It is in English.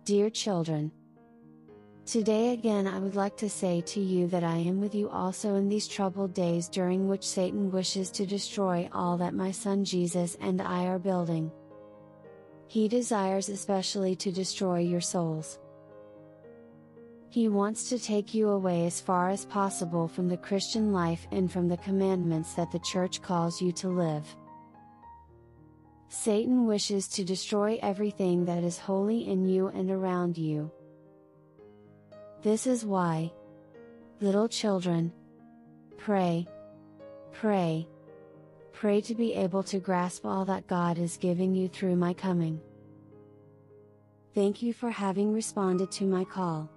Dear children, today again I would like to say to you that I am with you also in these troubled days during which Satan wishes to destroy all that my son Jesus and I are building. He desires especially to destroy your souls. He wants to take you away as far as possible from the Christian life and from the commandments that the Church calls you to live. Satan wishes to destroy everything that is holy in you and around you. This is why, little children, pray, pray, pray to be able to grasp all that God is giving you through my coming. Thank you for having responded to my call.